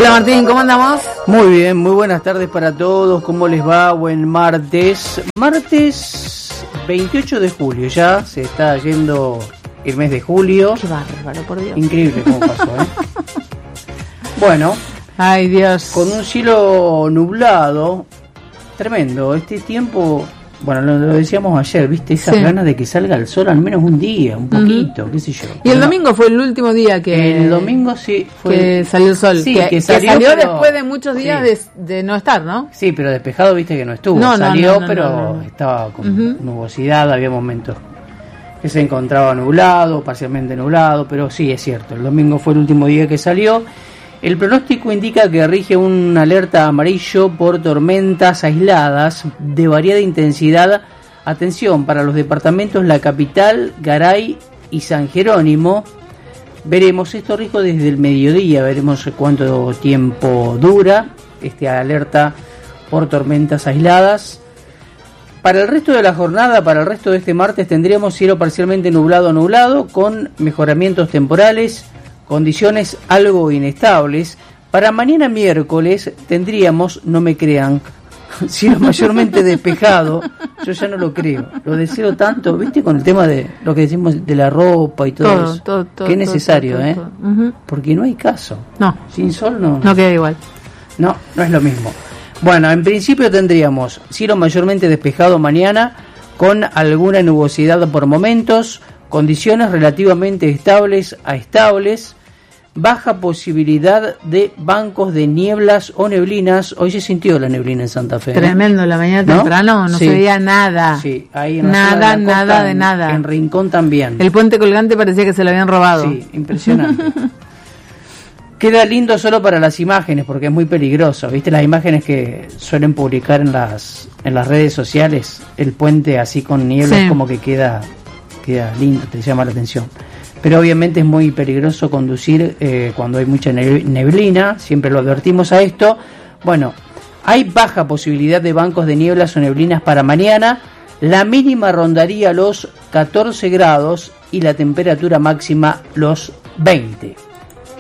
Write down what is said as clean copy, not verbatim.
Hola Martín, ¿cómo andamos? Muy bien, muy buenas tardes para todos. ¿Cómo les va? Buen martes. Martes 28 de julio, ya se está yendo el mes de julio. Qué bárbaro, por Dios. Increíble cómo pasó, Bueno. Ay, Dios. Con un cielo nublado. Tremendo. Este tiempo... Bueno, lo decíamos ayer, ¿viste? Esas ganas de que salga el sol al menos un día, un poquito, qué sé yo. Y el domingo fue el último día que... El domingo sí fue... Que salió el sol. Sí, que salió pero... después de muchos días de no estar, ¿no? Sí, pero despejado, viste que no estuvo. Salió, pero estaba con nubosidad, había momentos que se encontraba nublado, parcialmente nublado, pero sí, es cierto, el domingo fue el último día que salió. El pronóstico indica que rige una alerta amarillo por tormentas aisladas de variada intensidad. Atención, para los departamentos La Capital, Garay y San Jerónimo. Veremos esto rico desde el mediodía, veremos cuánto tiempo dura esta alerta por tormentas aisladas. Para el resto de la jornada, para el resto de este martes, tendríamos cielo parcialmente nublado, con mejoramientos temporales, condiciones algo inestables. Para mañana miércoles tendríamos, no me crean, cielo mayormente despejado. Yo ya no lo creo, lo deseo tanto, viste, con el tema de lo que decimos de la ropa y todo eso, todo, que es necesario, todo. Uh-huh. Porque no hay caso. No. Sin sol no queda igual. No es lo mismo. Bueno, en principio tendríamos cielo mayormente despejado mañana, con alguna nubosidad por momentos, condiciones relativamente estables a estables, baja posibilidad de bancos de nieblas o neblinas. Hoy se sintió la neblina en Santa Fe. Tremendo, la mañana temprano no se veía nada. Sí, ahí en nada, de costa, nada de nada. En Rincón también. El puente colgante parecía que se lo habían robado. Sí, impresionante. Queda lindo solo para las imágenes, porque es muy peligroso. ¿Viste las imágenes que suelen publicar en las redes sociales? El puente así con niebla, como que queda lindo, te llama la atención. Pero obviamente es muy peligroso conducir cuando hay mucha neblina, siempre lo advertimos a esto. Bueno, hay baja posibilidad de bancos de nieblas o neblinas para mañana. La mínima rondaría los 14 grados y la temperatura máxima los 20.